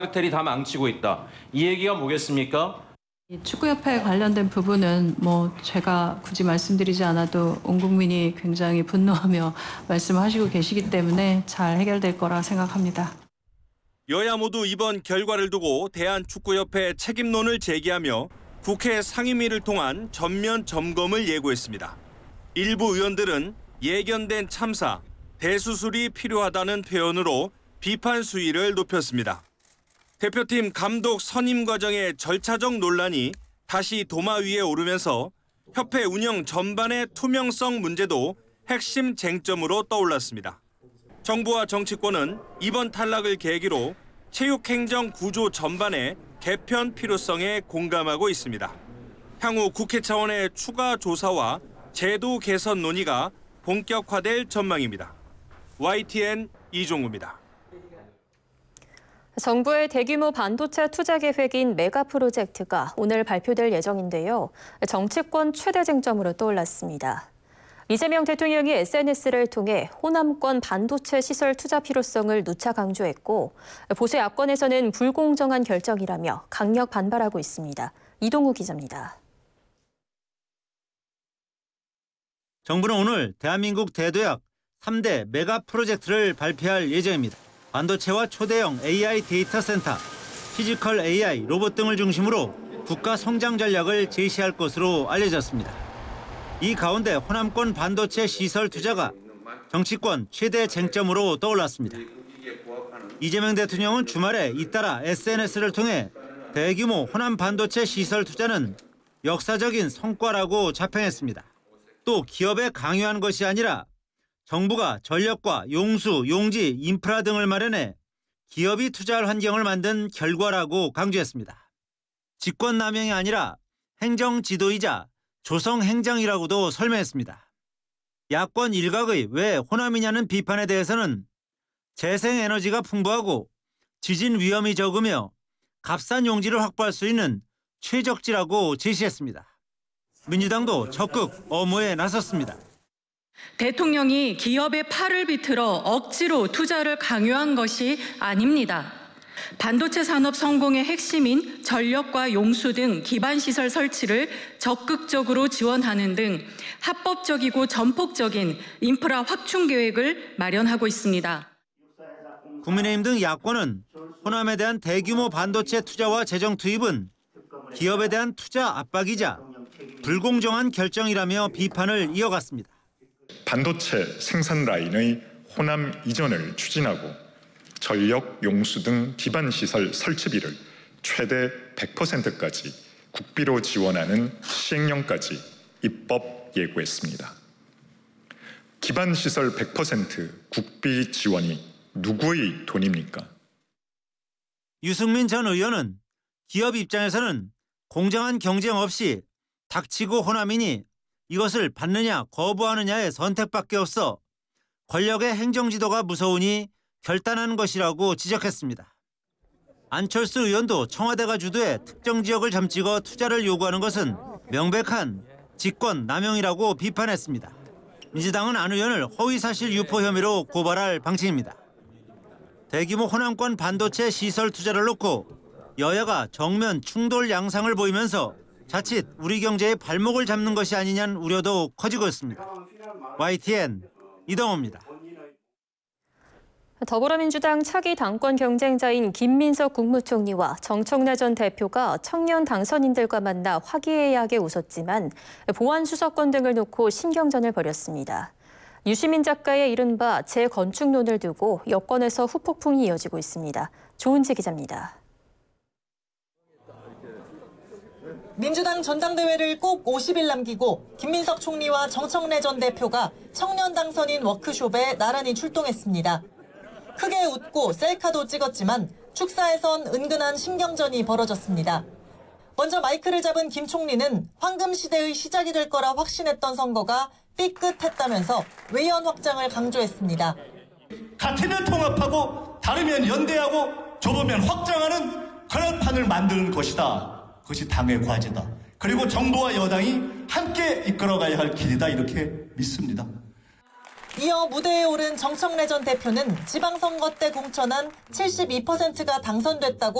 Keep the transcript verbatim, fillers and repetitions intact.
카르텔이 다 망치고 있다. 이 얘기가 뭐겠습니까? 축구협회 관련된 부분은 뭐 제가 굳이 말씀드리지 않아도 온 국민이 굉장히 분노하며 말씀하시고 계시기 때문에 잘 해결될 거라 생각합니다. 여야 모두 이번 결과를 두고 대한축구협회 책임론을 제기하며 국회 상임위를 통한 전면 점검을 예고했습니다. 일부 의원들은 예견된 참사, 대수술이 필요하다는 표현으로 비판 수위를 높였습니다. 대표팀 감독 선임 과정의 절차적 논란이 다시 도마 위에 오르면서 협회 운영 전반의 투명성 문제도 핵심 쟁점으로 떠올랐습니다. 정부와 정치권은 이번 탈락을 계기로 체육행정 구조 전반의 개편 필요성에 공감하고 있습니다. 향후 국회 차원의 추가 조사와 제도 개선 논의가 본격화될 전망입니다. 와이티엔 이종우입니다. 정부의 대규모 반도체 투자 계획인 메가 프로젝트가 오늘 발표될 예정인데요. 정치권 최대 쟁점으로 떠올랐습니다. 이재명 대통령이 에스엔에스를 통해 호남권 반도체 시설 투자 필요성을 누차 강조했고 보수 야권에서는 불공정한 결정이라며 강력 반발하고 있습니다. 이동우 기자입니다. 정부는 오늘 대한민국 대도약 삼 대 메가 프로젝트를 발표할 예정입니다. 반도체와 초대형 에이아이 데이터 센터, 피지컬 에이아이, 로봇 등을 중심으로 국가 성장 전략을 제시할 것으로 알려졌습니다. 이 가운데 호남권 반도체 시설 투자가 정치권 최대 쟁점으로 떠올랐습니다. 이재명 대통령은 주말에 잇따라 에스엔에스를 통해 대규모 호남 반도체 시설 투자는 역사적인 성과라고 자평했습니다. 또 기업에 강요한 것이 아니라 정부가 전력과 용수, 용지, 인프라 등을 마련해 기업이 투자할 환경을 만든 결과라고 강조했습니다. 직권남용이 아니라 행정지도이자 조성행정이라고도 설명했습니다. 야권 일각의 왜 호남이냐는 비판에 대해서는 재생에너지가 풍부하고 지진 위험이 적으며 값싼 용지를 확보할 수 있는 최적지라고 제시했습니다. 민주당도 적극 엄호에 나섰습니다. 대통령이 기업의 팔을 비틀어 억지로 투자를 강요한 것이 아닙니다. 반도체 산업 성공의 핵심인 전력과 용수 등 기반시설 설치를 적극적으로 지원하는 등 합법적이고 전폭적인 인프라 확충 계획을 마련하고 있습니다. 국민의힘 등 야권은 호남에 대한 대규모 반도체 투자와 재정 투입은 기업에 대한 투자 압박이자 불공정한 결정이라며 비판을 이어갔습니다. 반도체 생산 라인의 호남 이전을 추진하고 전력, 용수 등 기반시설 설치비를 최대 백 퍼센트까지 국비로 지원하는 시행령까지 입법 예고했습니다. 기반시설 백 퍼센트 국비 지원이 누구의 돈입니까? 유승민 전 의원은 기업 입장에서는 공정한 경쟁 없이 닥치고 호남이니 이것을 받느냐 거부하느냐의 선택밖에 없어 권력의 행정지도가 무서우니 결단하는 것이라고 지적했습니다. 안철수 의원도 청와대가 주도해 특정 지역을 점찍어 투자를 요구하는 것은 명백한 직권 남용이라고 비판했습니다. 민주당은 안 의원을 허위사실 유포 혐의로 고발할 방침입니다. 대규모 호남권 반도체 시설 투자를 놓고 여야가 정면 충돌 양상을 보이면서 자칫 우리 경제의 발목을 잡는 것이 아니냐는 우려도 커지고 있습니다. 와이티엔 이동호입니다. 더불어민주당 차기 당권 경쟁자인 김민석 국무총리와 정청래 전 대표가 청년 당선인들과 만나 화기애애하게 웃었지만 보안 수사권 등을 놓고 신경전을 벌였습니다. 유시민 작가의 이른바 재건축론을 두고 여권에서 후폭풍이 이어지고 있습니다. 조은지 기자입니다. 민주당 전당대회를 꼭 오십 일 남기고 김민석 총리와 정청래 전 대표가 청년 당선인 워크숍에 나란히 출동했습니다. 크게 웃고 셀카도 찍었지만 축사에선 은근한 신경전이 벌어졌습니다. 먼저 마이크를 잡은 김 총리는 황금 시대의 시작이 될 거라 확신했던 선거가 삐끗했다면서 외연 확장을 강조했습니다. 같으면 통합하고 다르면 연대하고 좁으면 확장하는 그런 판을 만드는 것이다. 그것이 당의 과제다. 그리고 정부와 여당이 함께 이끌어가야 할 길이다 이렇게 믿습니다. 이어 무대에 오른 정청래 전 대표는 지방선거 때 공천한 칠십이 퍼센트가 당선됐다고